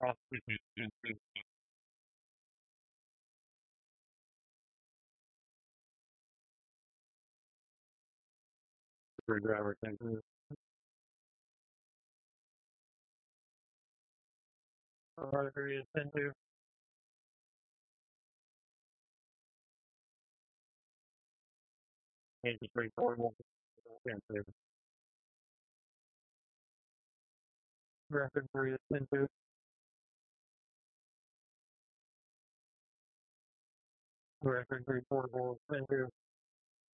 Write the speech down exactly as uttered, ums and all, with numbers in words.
Screwdriver ten two. Rotary is ten two. eighty-three portable ten two. Record three is ten two. Record three portable ten two.